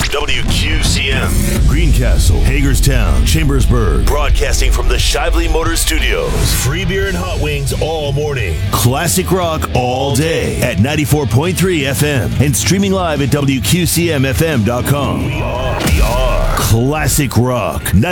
WQCM, Greencastle, Hagerstown, Chambersburg, broadcasting from the Shively Motors Studios. Free beer and hot wings all morning. Classic rock all day at 94.3 FM and streaming live at WQCMFM.com. We are Classic Rock.